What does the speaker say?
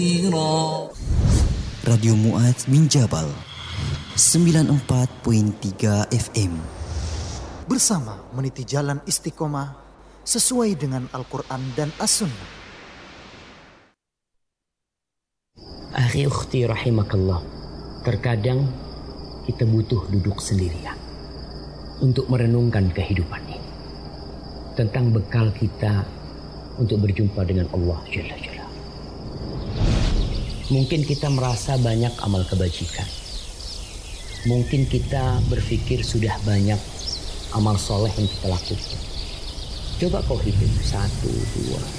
Radio Mu'adz bin Jabal 94.3 FM. Bersama meniti jalan istiqomah sesuai dengan Al-Quran dan As-Sunnah. Akhi ukhti rahimakallah, terkadang kita butuh duduk sendirian untuk merenungkan kehidupan ini, tentang bekal kita untuk berjumpa dengan Allah Jalla Jalla. Mungkin kita merasa banyak amal kebajikan. Mungkin kita berpikir sudah banyak amal soleh yang kita lakukan. Coba kau hitung 1, 2,